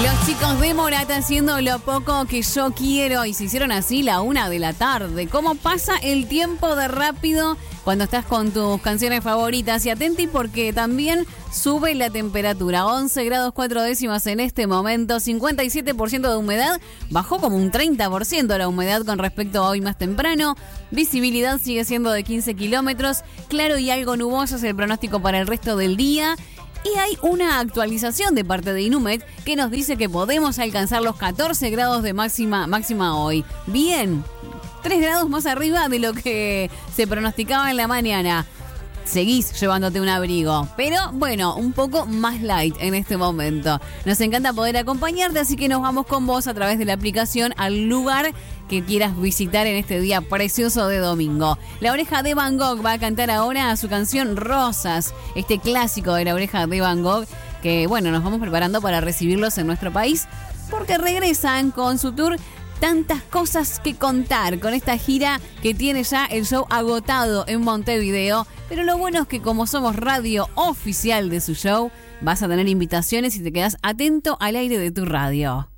Los chicos de Morata haciendo Lo Poco Que Yo Quiero y se hicieron así la 1 de la tarde. ¿Cómo pasa el tiempo de rápido cuando estás con tus canciones favoritas? Y atenti porque también sube la temperatura. 11 grados 4 décimas en este momento, 57% de humedad. Bajó como un 30% la humedad con respecto a hoy más temprano. Visibilidad sigue siendo de 15 kilómetros. Claro y algo nuboso es el pronóstico para el resto del día. Y hay una actualización de parte de Inumet que nos dice que podemos alcanzar los 14 grados de máxima hoy. Bien, 3 grados más arriba de lo que se pronosticaba en la mañana. Seguís llevándote un abrigo, pero bueno, un poco más light en este momento. Nos encanta poder acompañarte, así que nos vamos con vos a través de la aplicación al lugar que quieras visitar en este día precioso de domingo. La Oreja de Van Gogh va a cantar ahora su canción Rosas, este clásico de La Oreja de Van Gogh, que bueno, nos vamos preparando para recibirlos en nuestro país, porque regresan con su tour Tantas Cosas que Contar, con esta gira que tiene ya el show agotado en Montevideo. Pero lo bueno es que como somos radio oficial de su show, vas a tener invitaciones y te quedás atento al aire de tu radio.